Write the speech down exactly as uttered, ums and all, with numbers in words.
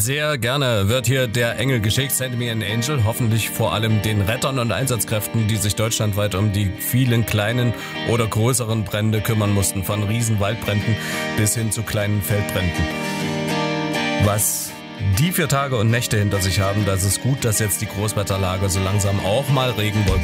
Sehr gerne wird hier der Engel geschickt, Send Me an Angel, hoffentlich vor allem den Rettern und Einsatzkräften, die sich deutschlandweit um die vielen kleinen oder größeren Brände kümmern mussten, von riesen Waldbränden bis hin zu kleinen Feldbränden. Was die vier Tage und Nächte hinter sich haben, das ist gut, dass jetzt die Großwetterlage so langsam auch mal Regenwolken